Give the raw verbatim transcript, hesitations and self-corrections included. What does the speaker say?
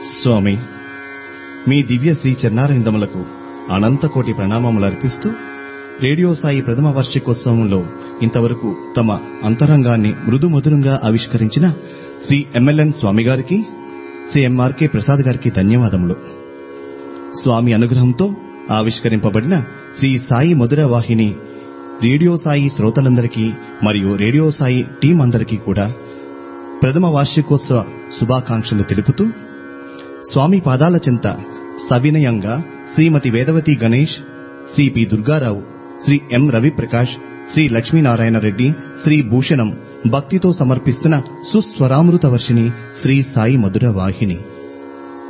స్వామి, మీ దివ్య శ్రీ చరణారవిందములకు అనంతకోటి ప్రణామములు అర్పిస్తూ రేడియో సాయి ప్రథమ వార్షికోత్సవంలో ఇంతవరకు తమ అంతరంగాన్ని మృదుమధురంగా ఆవిష్కరించిన శ్రీ ఎంఎల్ఎన్ స్వామి గారికి, శ్రీ ఎంఆర్కే ప్రసాద్ గారికి ధన్యవాదములు. స్వామి అనుగ్రహంతో ఆవిష్కరింపబడిన శ్రీ సాయి మధుర వాహిని రేడియో సాయి శ్రోతలందరికీ మరియు రేడియో సాయి టీం అందరికీ కూడా ప్రథమ వార్షికోత్సవ శుభాకాంక్షలు తెలుపుతూ స్వామి పాదాల చెంత సవినయంగా శ్రీమతి వేదవతి గణేష్, శ్రీ పి దుర్గారావు, శ్రీ ఎం రవిప్రకాష్, శ్రీ లక్ష్మీనారాయణ రెడ్డి, శ్రీ భూషణం భక్తితో సమర్పిస్తున్న సుస్వరామృత వర్షిణి శ్రీ సాయి మధుర వాహిని.